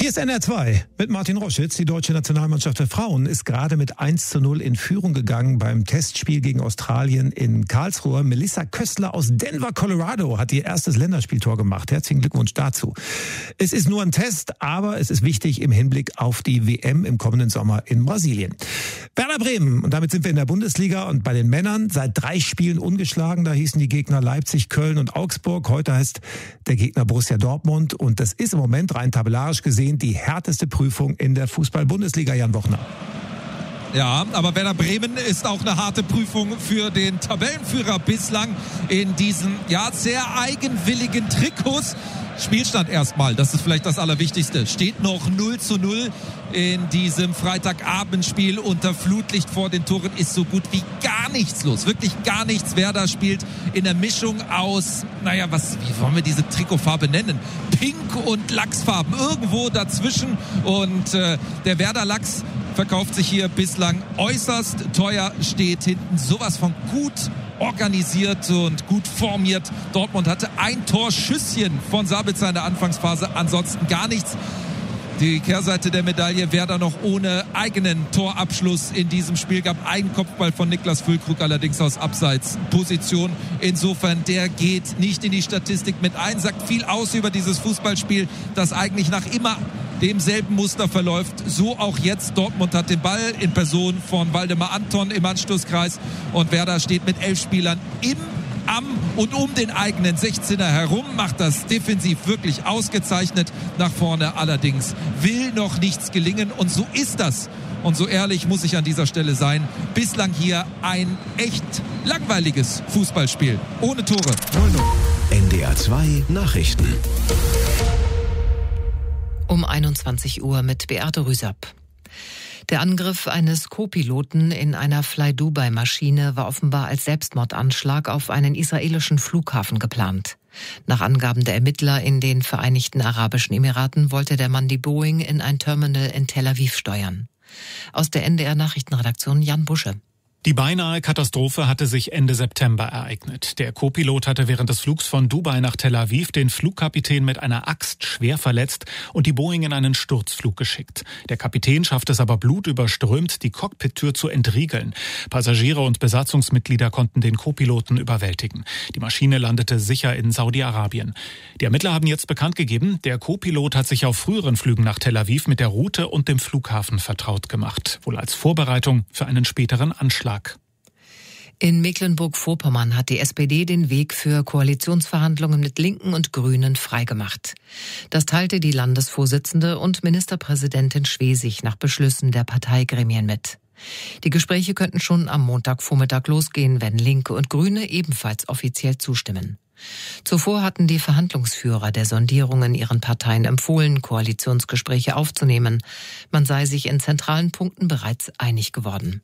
Hier ist NDR 2 mit Martin Roschitz. Die deutsche Nationalmannschaft der Frauen ist gerade mit 1:0 in Führung gegangen beim Testspiel gegen Australien in Karlsruhe. Melissa Köstler aus Denver, Colorado hat ihr erstes Länderspieltor gemacht. Herzlichen Glückwunsch dazu. Es ist nur ein Test, aber es ist wichtig im Hinblick auf die WM im kommenden Sommer in Brasilien. Werder Bremen, und damit sind wir in der Bundesliga und bei den Männern seit 3 Spielen ungeschlagen. Da hießen die Gegner Leipzig, Köln und Augsburg. Heute heißt der Gegner Borussia Dortmund und das ist im Moment rein tabellarisch gesehen die härteste Prüfung in der Fußball-Bundesliga, Jan Bochner. Ja, aber Werder Bremen ist auch eine harte Prüfung für den Tabellenführer bislang in diesen sehr eigenwilligen Trikots. Spielstand erstmal, das ist vielleicht das Allerwichtigste. Steht noch 0:0 in diesem Freitagabendspiel unter Flutlicht vor den Toren. Ist so gut wie gar nichts los. Wirklich gar nichts. Werder spielt in der Mischung aus, wie wollen wir diese Trikotfarbe nennen? Pink und Lachsfarben. Irgendwo dazwischen. Und der Werder Lachs verkauft sich hier bislang äußerst teuer, steht hinten sowas von gut organisiert und gut formiert. Dortmund hatte ein Torschüsschen von Sabitzer in der Anfangsphase, ansonsten gar nichts. Die Kehrseite der Medaille, Werder noch ohne eigenen Torabschluss in diesem Spiel, gab einen Kopfball von Niklas Füllkrug, allerdings aus Abseitsposition. Insofern, der geht nicht in die Statistik mit ein, sagt viel aus über dieses Fußballspiel, das eigentlich nach immer demselben Muster verläuft. So auch jetzt. Dortmund hat den Ball in Person von Waldemar Anton im Anstoßkreis und Werder steht mit 11 Spielern am und um den eigenen 16er herum, macht das defensiv wirklich ausgezeichnet. Nach vorne allerdings will noch nichts gelingen und so ist das. Und so ehrlich muss ich an dieser Stelle sein. Bislang hier ein echt langweiliges Fußballspiel. Ohne Tore. 0:0. NDR 2 Nachrichten. Um 21 Uhr mit Beate Rüsapp. Der Angriff eines Co-Piloten in einer Fly-Dubai-Maschine war offenbar als Selbstmordanschlag auf einen israelischen Flughafen geplant. Nach Angaben der Ermittler in den Vereinigten Arabischen Emiraten wollte der Mann die Boeing in ein Terminal in Tel Aviv steuern. Aus der NDR-Nachrichtenredaktion Jan Busche. Die beinahe Katastrophe hatte sich Ende September ereignet. Der Co-Pilot hatte während des Flugs von Dubai nach Tel Aviv den Flugkapitän mit einer Axt schwer verletzt und die Boeing in einen Sturzflug geschickt. Der Kapitän schaffte es aber blutüberströmt, die Cockpittür zu entriegeln. Passagiere und Besatzungsmitglieder konnten den Co-Piloten überwältigen. Die Maschine landete sicher in Saudi-Arabien. Die Ermittler haben jetzt bekannt gegeben, der Co-Pilot hat sich auf früheren Flügen nach Tel Aviv mit der Route und dem Flughafen vertraut gemacht. Wohl als Vorbereitung für einen späteren Anschlag. In Mecklenburg-Vorpommern hat die SPD den Weg für Koalitionsverhandlungen mit Linken und Grünen freigemacht. Das teilte die Landesvorsitzende und Ministerpräsidentin Schwesig nach Beschlüssen der Parteigremien mit. Die Gespräche könnten schon am Montagvormittag losgehen, wenn Linke und Grüne ebenfalls offiziell zustimmen. Zuvor hatten die Verhandlungsführer der Sondierungen ihren Parteien empfohlen, Koalitionsgespräche aufzunehmen. Man sei sich in zentralen Punkten bereits einig geworden.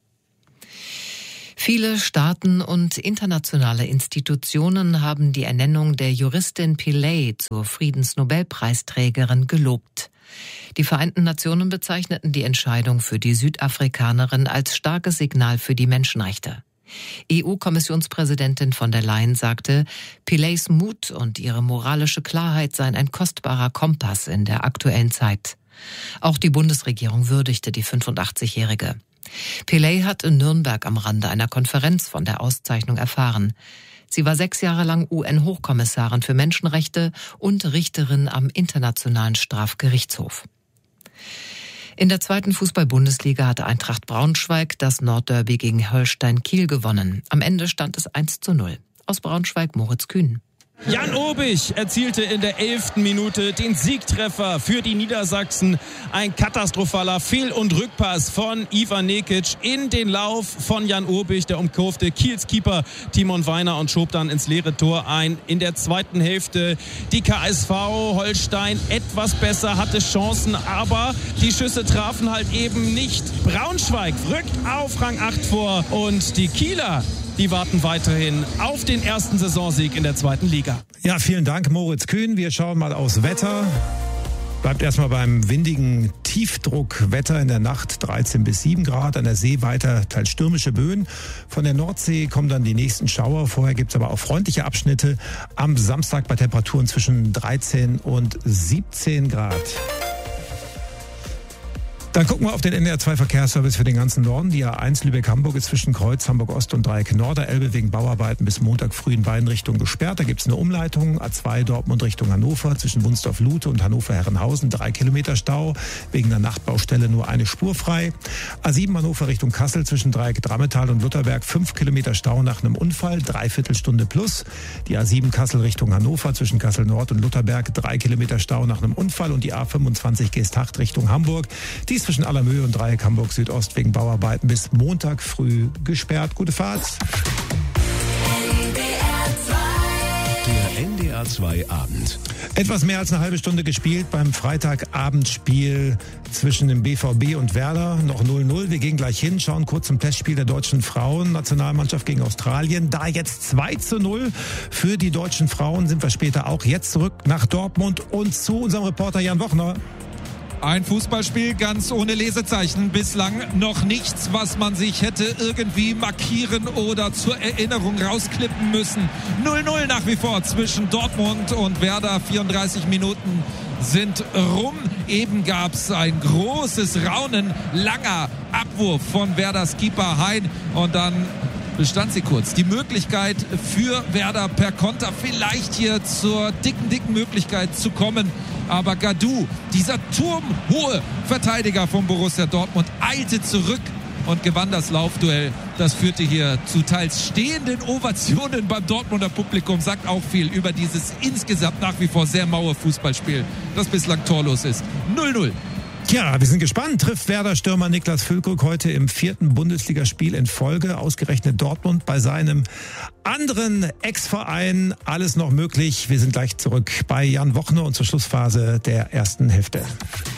Viele Staaten und internationale Institutionen haben die Ernennung der Juristin Pillay zur Friedensnobelpreisträgerin gelobt. Die Vereinten Nationen bezeichneten die Entscheidung für die Südafrikanerin als starkes Signal für die Menschenrechte. EU-Kommissionspräsidentin von der Leyen sagte, Pillays Mut und ihre moralische Klarheit seien ein kostbarer Kompass in der aktuellen Zeit. Auch die Bundesregierung würdigte die 85-Jährige. Pillay hat in Nürnberg am Rande einer Konferenz von der Auszeichnung erfahren. Sie war 6 Jahre lang UN-Hochkommissarin für Menschenrechte und Richterin am Internationalen Strafgerichtshof. In der 2. Fußball-Bundesliga hatte Eintracht Braunschweig das Nordderby gegen Holstein Kiel gewonnen. Am Ende stand es 1:0. Aus Braunschweig Moritz Kühn. Jan Obich erzielte in der 11. Minute den Siegtreffer für die Niedersachsen. Ein katastrophaler Fehl- und Rückpass von Ivan Nekic in den Lauf von Jan Obich. Der umkurfte Kiels Keeper Timon Weiner und schob dann ins leere Tor ein. In der zweiten Hälfte die KSV Holstein etwas besser, hatte Chancen, aber die Schüsse trafen halt eben nicht. Braunschweig rückt auf Rang 8 vor und die Kieler, die warten weiterhin auf den ersten Saisonsieg in der 2. Liga. Ja, vielen Dank, Moritz Kühn. Wir schauen mal aufs Wetter. Bleibt erstmal beim windigen Tiefdruckwetter in der Nacht 13 bis 7 Grad. An der See weiter teils stürmische Böen. Von der Nordsee kommen dann die nächsten Schauer. Vorher gibt es aber auch freundliche Abschnitte. Am Samstag bei Temperaturen zwischen 13 und 17 Grad. Dann gucken wir auf den NDR2-Verkehrsservice für den ganzen Norden. Die A1 Lübeck-Hamburg ist zwischen Kreuz, Hamburg-Ost und Dreieck-Norderelbe wegen Bauarbeiten bis Montag früh in beiden Richtungen gesperrt. Da gibt es eine Umleitung. A2 Dortmund Richtung Hannover zwischen Wunsdorf-Lute und Hannover-Herrenhausen 3 Kilometer Stau. Wegen der Nachtbaustelle nur eine Spur frei. A7 Hannover Richtung Kassel zwischen Dreieck-Drammetal und Lutherberg 5 Kilometer Stau nach einem Unfall, 3/4 Stunde plus. Die A7 Kassel Richtung Hannover zwischen Kassel-Nord und Lutherberg 3 Kilometer Stau nach einem Unfall. Und die A25 Geesthacht Richtung Hamburg. Die ist zwischen Allermöhe und Dreieck Hamburg Südost wegen Bauarbeiten bis Montag früh gesperrt. Gute Fahrt. Der NDR 2 Abend. Etwas mehr als eine halbe Stunde gespielt beim Freitagabendspiel zwischen dem BVB und Werder. Noch 0-0. Wir gehen gleich hin, schauen kurz zum Testspiel der deutschen Frauen-Nationalmannschaft gegen Australien. Da jetzt 2-0 für die deutschen Frauen, sind wir später auch jetzt zurück nach Dortmund und zu unserem Reporter Jan Wochner. Ein Fußballspiel ganz ohne Lesezeichen. Bislang noch nichts, was man sich hätte irgendwie markieren oder zur Erinnerung rausklippen müssen. 0-0 nach wie vor zwischen Dortmund und Werder. 34 Minuten sind rum. Eben gab es ein großes Raunen. Langer Abwurf von Werders Keeper Hein. Und dann bestand sie kurz. Die Möglichkeit für Werder per Konter vielleicht hier zur dicken Möglichkeit zu kommen. Aber Gadou, dieser turmhohe Verteidiger von Borussia Dortmund, eilte zurück und gewann das Laufduell. Das führte hier zu teils stehenden Ovationen beim Dortmunder Publikum. Sagt auch viel über dieses insgesamt nach wie vor sehr maue Fußballspiel, das bislang torlos ist. 0-0. Tja, wir sind gespannt. Trifft Werder-Stürmer Niklas Füllkrug heute im 4. Bundesligaspiel in Folge. Ausgerechnet Dortmund bei seinem anderen Ex-Verein. Alles noch möglich. Wir sind gleich zurück bei Jan Wochner und zur Schlussphase der ersten Hälfte.